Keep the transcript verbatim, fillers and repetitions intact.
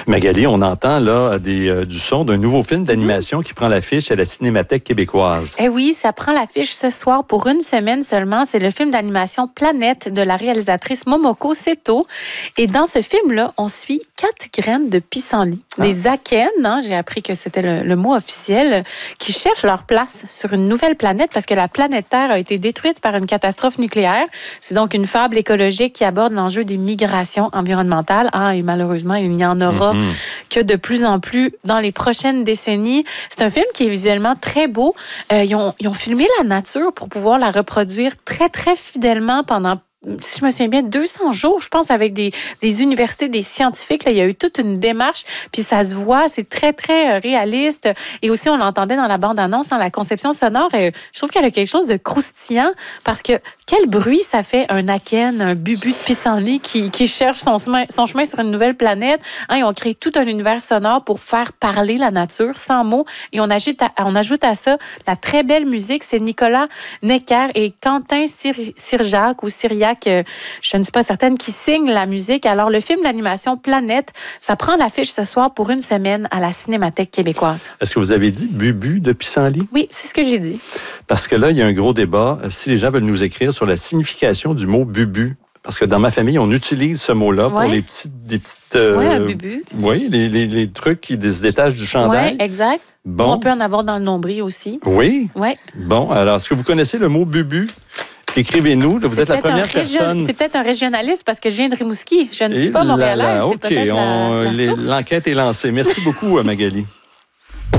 Magali, on entend là des, euh, du son d'un nouveau film d'animation mm-hmm. qui prend l'affiche à la Cinémathèque québécoise. Eh oui, ça prend l'affiche ce soir pour une semaine seulement. C'est le film d'animation Planète de la réalisatrice Momoko Seto. Et dans ce film-là, on suit quatre graines de pissenlit, ah. des akènes, hein, j'ai appris que c'était le, le mot officiel, qui cherchent leur place sur une nouvelle planète parce que la planète Terre a été détruite par une catastrophe nucléaire. C'est donc une fable écologique qui aborde l'enjeu des migrations environnementales. Ah, et malheureusement, il n'y en aura mm-hmm. que de plus en plus dans les prochaines décennies. C'est un film qui est visuellement très beau. Euh, ils, ont, ils ont filmé la nature pour pouvoir la reproduire très, très fidèlement pendant, si je me souviens bien, deux cents jours, je pense, avec des, des universités, des scientifiques. Là, il y a eu toute une démarche, puis ça se voit, c'est très, très réaliste. Et aussi, on l'entendait dans la bande-annonce, dans la conception sonore. Et je trouve qu'elle a quelque chose de croustillant, parce que quel bruit ça fait, un akène, un bubu de pissenlit qui, qui cherche son chemin, son chemin sur une nouvelle planète. Hein, ils ont créé tout un univers sonore pour faire parler la nature sans mots. Et on ajoute à, on ajoute à ça la très belle musique. C'est Nicolas Necker et Quentin Sirjac ou Syriac, je ne suis pas certaine, qui signe la musique. Alors, le film d'animation Planète, ça prend l'affiche ce soir pour une semaine à la Cinémathèque québécoise. Est-ce que vous avez dit bubu de pissenlit? Oui, c'est ce que j'ai dit. Parce que là, il y a un gros débat. Si les gens veulent nous écrire sur la signification du mot bubu, parce que dans ma famille, on utilise ce mot-là pour ouais. les petites... Des petites euh, oui, un bubu. Oui, les, les, les trucs qui se détachent du chandail. Oui, exact. Bon. On peut en avoir dans le nombril aussi. Oui? Oui. Bon, alors, est-ce que vous connaissez le mot bubu? Écrivez-nous, vous êtes la première région... personne. C'est peut-être un régionaliste parce que je viens de Rimouski. Je ne suis Et pas montréalaise. OK, c'est on... la, la Les... l'enquête est lancée. Merci beaucoup, Magali.